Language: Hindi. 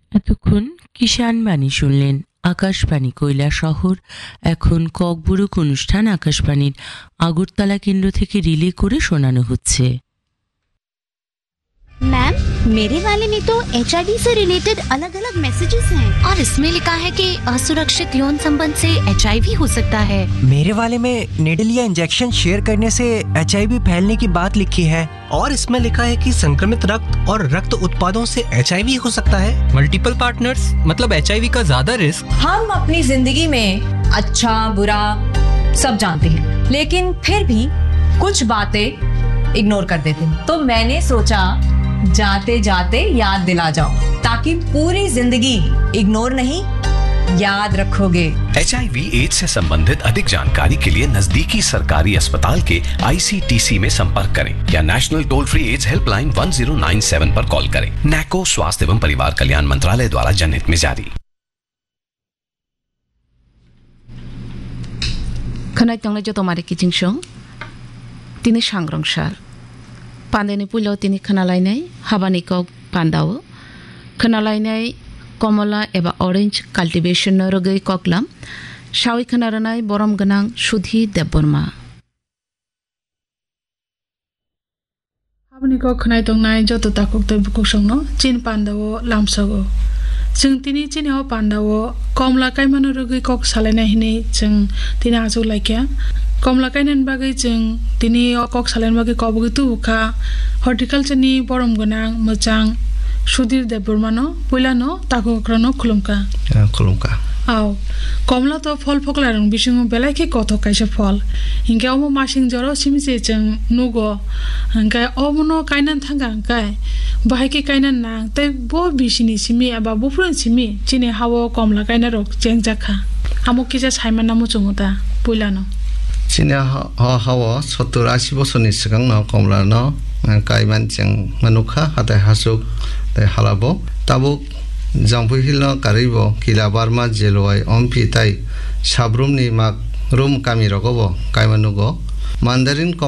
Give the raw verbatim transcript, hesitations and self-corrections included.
এতক্ষণ কিষাণ বাণী শুনলেন। আকাশবাণী কৈলা শহর এখন ককবুরুক অনুষ্ঠান আকাশবাণীর আগরতলা কেন্দ্র থেকে রিলে করে শোনানো হচ্ছে। मैम, मेरे वाले में तो एच आई वी से रिलेटेड अलग अलग मैसेजेस हैं और इसमें लिखा है कि असुरक्षित यौन संबंध से एच आई वी हो सकता है। मेरे वाले में निडल या इंजेक्शन शेयर करने से एच आई वी फैलने की बात लिखी है और इसमें लिखा है कि संक्रमित रक्त और रक्त उत्पादों से एच आई वी हो सकता है। मल्टीपल पार्टनर्स मतलब एच आई वी का ज्यादा रिस्क। हम अपनी जिंदगी में अच्छा बुरा सब जानते हैं, लेकिन फिर भी कुछ बातें इग्नोर कर देते हैं। तो मैंने सोचा जाते जाते याद दिला जाओ, ताकि पूरी जिंदगी इग्नोर नहीं याद रखोगे। एच आई वी एड्स से संबंधित अधिक जानकारी के लिए नजदीकी सरकारी अस्पताल के आई सी टी सी में संपर्क करें या national toll free ads helpline one zero nine seven पर कॉल करें। नैको स्वास्थ्य एवं परिवार कल्याण मंत्रालय द्वारा जनहित में जारी। खनाय तंगले जो तुम्हारे किचिंग शो तिनी सांग्रंसार पांदेनि पुलो तिनी खनालायनाय हाबानि कक पान्दावो खनालायनाय कमला एबा ऑरेंज कल्टिवेशन रगै ककलाम सावै खनारानाय बरम गोनां सुधि देबबर्मा हाबानि कक खनाय तंगनाय जत ताकक तै बुकक संनो चिन पान्दावो लामसगो जों तिनी चिनाव पान्दावो कमला कायमानो रगै कक सालायनाय हिनै जों तिनी आजौ लायकिया कमला कायनान बागै जों तिनी कक सालायन बागै कबगै तुखा हर्टिकालचारनि बरम गोनां मोजां सुधीर देबबर्मानो पयलानो ताकक्रनो खुलुमका खुलुमका आव कमला तो फल फकलारं बिसिङो बेलायखे कथ कायसे फल हिंगे अमो मासिं जरो सिमिसे जों नुगो हंगाय अमनो कायनान थांगा हंगाय बाहायके कायनान ना तै बो बिसिनि सिमि एबा बुफ्रुन सिमि चिने हावो कमला कायना रक जेंजाखा आमो किजा सायमान नामो चंगोदा पयलानो चिने हा हावो सत्तर आसि बोसोरनि सिगांनो कमलानो कायमान जों मनुखा हाथाय हासुक तै हालाबो ताबुक जांफैहिलनो कारिबो किला बारमा जेलवाय अम्पि ताई साब्रुमनि माक रुम कामि रगबो कायमानुगो मान्दारिन